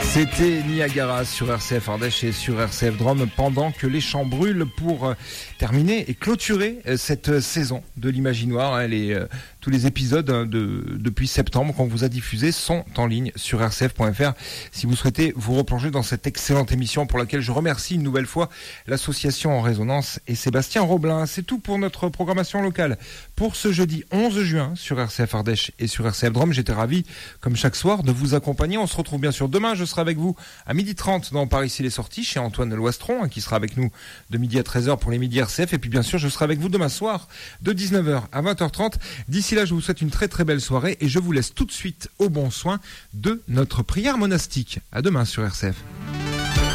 C'était Niagara sur RCF Ardèche et sur RCF Drôme pendant que les champs brûlent pour terminer et clôturer cette saison de l'Imaginoire. Tous les épisodes depuis septembre qu'on vous a diffusés sont en ligne sur rcf.fr si vous souhaitez vous replonger dans cette excellente émission pour laquelle je remercie une nouvelle fois l'association En Résonance et Sébastien Roblin. C'est tout pour notre programmation locale pour ce jeudi 11 juin sur RCF Ardèche et sur RCF Drôme. J'étais ravi, comme chaque soir, de vous accompagner. On se retrouve bien sûr demain. Je serai avec vous à 12h30 dans Par ici les sorties chez Antoine Loistron, qui sera avec nous de midi à 13h pour les midis RCF. Et puis bien sûr, je serai avec vous demain soir de 19h à 20h30. D'ici là, je vous souhaite une très très belle soirée et je vous laisse tout de suite au bon soin de notre prière monastique. À demain sur RCF.